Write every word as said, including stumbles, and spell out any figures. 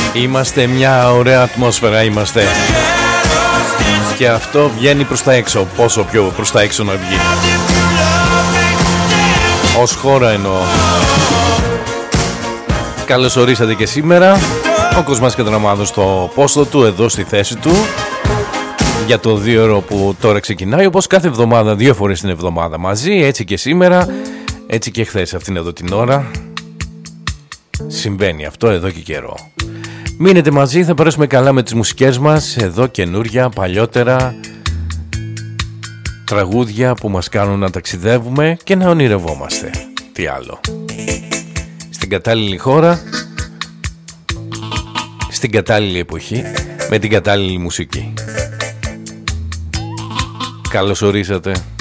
Είμαστε μια ωραία ατμόσφαιρα, είμαστε. Και αυτό βγαίνει προς τα έξω. Πόσο πιο προς τα έξω να βγει. Ως χώρα εννοώ. Καλώς ορίσατε και σήμερα. Ο Κοσμάς Κατραμάδος στο πόστο του, εδώ στη θέση του, για το δύο ώρο που τώρα ξεκινάει. Όπως κάθε εβδομάδα, δύο φορές την εβδομάδα μαζί. Έτσι και σήμερα, έτσι και χθες αυτήν εδώ την ώρα. Συμβαίνει αυτό εδώ και καιρό. Μείνετε μαζί, θα περάσουμε καλά με τις μουσικές μας. Εδώ καινούρια, παλιότερα, τραγούδια που μας κάνουν να ταξιδεύουμε και να ονειρευόμαστε. Τι άλλο. Στην κατάλληλη χώρα, στην κατάλληλη εποχή, με την κατάλληλη μουσική. Καλώς ορίσατε.